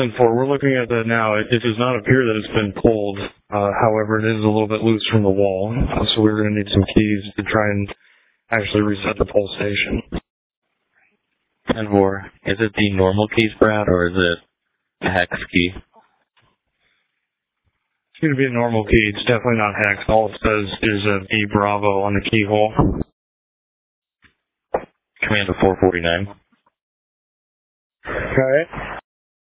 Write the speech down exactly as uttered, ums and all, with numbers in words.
ten four, we're looking at that now. It, it does not appear that it's been pulled. Uh, however, it is a little bit loose from the wall, so we're going to need some keys to try and actually reset the pull station. ten four, is it the normal keys, Brad, or is it a hex key? It's going to be a normal key. It's definitely not hex. All it says is a B Bravo on the keyhole. Command to four forty-nine. Okay.